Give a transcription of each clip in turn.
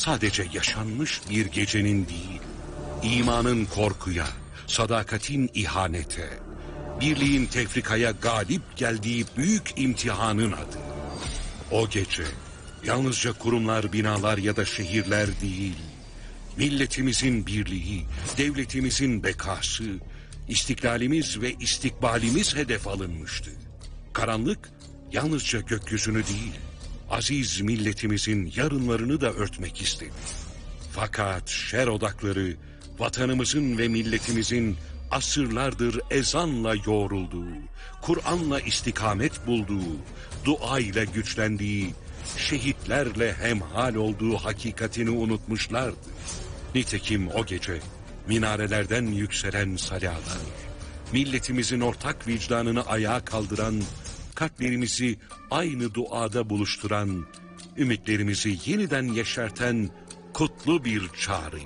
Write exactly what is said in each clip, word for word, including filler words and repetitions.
sadece yaşanmış bir gecenin değil, imanın korkuya, sadakatin ihanete, birliğin tefrikaya galip geldiği büyük imtihanın adı. O gece yalnızca kurumlar, binalar ya da şehirler değil, milletimizin birliği, devletimizin bekası, istiklalimiz ve istikbalimiz hedef alınmıştı. Karanlık yalnızca gökyüzünü değil, aziz milletimizin yarınlarını da örtmek istedi. Fakat şer odakları vatanımızın ve milletimizin asırlardır ezanla yoğrulduğu, Kur'an'la istikamet bulduğu, duayla güçlendiği, şehitlerle hemhal olduğu hakikatini unutmuşlardı. Nitekim o gece minarelerden yükselen salalar, milletimizin ortak vicdanını ayağa kaldıran, kalplerimizi aynı duada buluşturan, ümitlerimizi yeniden yeşerten kutlu bir çağrı.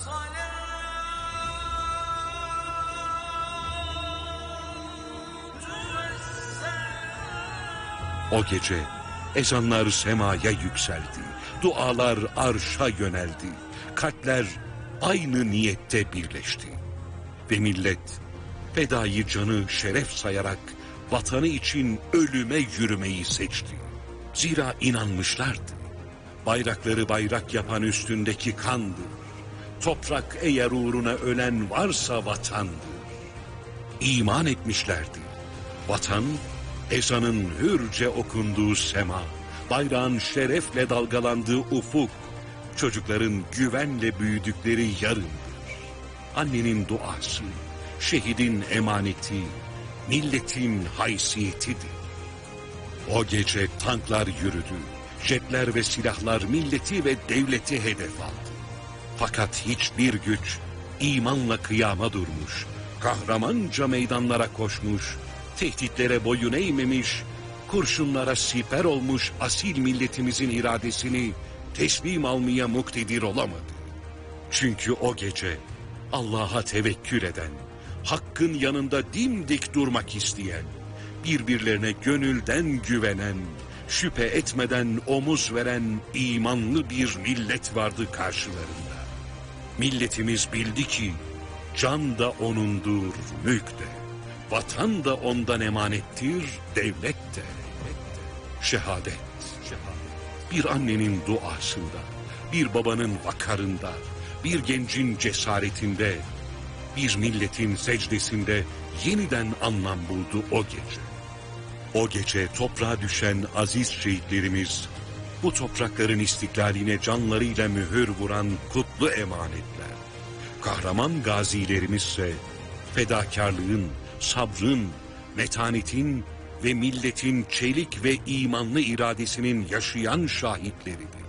O gece ezanlar semaya yükseldi, dualar arşa yöneldi, kalpler aynı niyette birleşti. Ve millet fedayı canı şeref sayarak vatanı için ölüme yürümeyi seçti. Zira inanmışlardı. Bayrakları bayrak yapan üstündeki kandır. Toprak eğer uğruna ölen varsa vatandır. İman etmişlerdi. Vatan, ezanın hürce okunduğu sema, bayrağın şerefle dalgalandığı ufuk, çocukların güvenle büyüdükleri yarındır. Annenin duası, şehidin emaneti, milletin haysiyetidir. O gece tanklar yürüdü, jetler ve silahlar milleti ve devleti hedef aldı. Fakat hiçbir güç imanla kıyama durmuş, kahramanca meydanlara koşmuş, tehditlere boyun eğmemiş, kurşunlara siper olmuş asil milletimizin iradesini teslim almaya muktedir olamadı. Çünkü o gece Allah'a tevekkül eden, Hakk'ın yanında dimdik durmak isteyen, birbirlerine gönülden güvenen, şüphe etmeden omuz veren imanlı bir millet vardı karşılarında. Milletimiz bildi ki can da onundur, mülk de, vatan da ondan emanettir, devlet de. Şehadet, bir annenin duasında, bir babanın vakarında, bir gencin cesaretinde, bir milletin secdesinde yeniden anlam buldu o gece. O gece toprağa düşen aziz şehitlerimiz, bu toprakların istiklaline canlarıyla mühür vuran kutlu emanetler. Kahraman gazilerimizse fedakarlığın, sabrın, metanetin ve milletin çelik ve imanlı iradesinin yaşayan şahitleridir.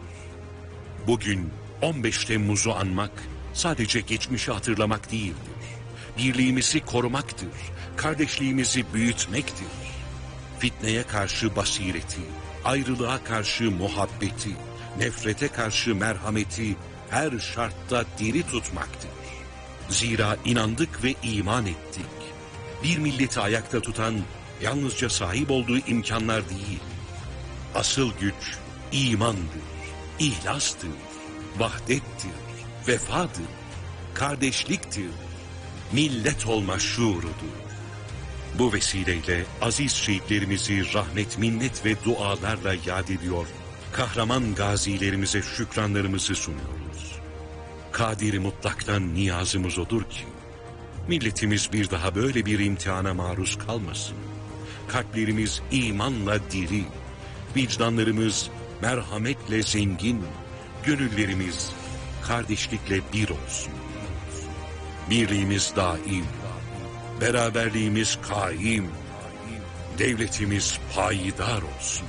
Bugün on beş Temmuz'u anmak sadece geçmişi hatırlamak değildir. Birliğimizi korumaktır, kardeşliğimizi büyütmektir. Fitneye karşı basireti, ayrılığa karşı muhabbeti, nefrete karşı merhameti her şartta diri tutmaktır. Zira inandık ve iman ettik. Bir milleti ayakta tutan yalnızca sahip olduğu imkanlar değil, asıl güç imandır, ihlastır, vahdettir, vefadır, kardeşliktir, millet olma şuurudur. Bu vesileyle aziz şehitlerimizi rahmet, minnet ve dualarla yad ediyor, kahraman gazilerimize şükranlarımızı sunuyoruz. Kadir-i mutlaktan niyazımız odur ki, milletimiz bir daha böyle bir imtihana maruz kalmasın. Kalplerimiz imanla diri, vicdanlarımız merhametle zengin, gönüllerimiz kardeşlikle bir olsun. Birliğimiz daim, beraberliğimiz kaim, devletimiz payidar olsun.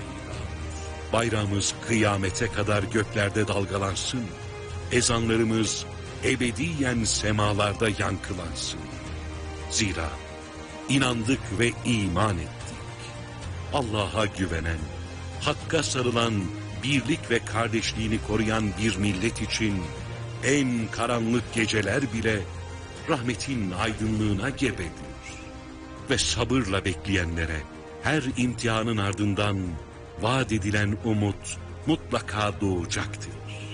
Bayrağımız kıyamete kadar göklerde dalgalansın, ezanlarımız ebediyen semalarda yankılansın. Zira inandık ve iman ettik. Allah'a güvenen, Hakk'a sarılan, birlik ve kardeşliğini koruyan bir millet için en karanlık geceler bile rahmetin aydınlığına gebedir. Ve sabırla bekleyenlere her imtihanın ardından vaat edilen umut mutlaka doğacaktır.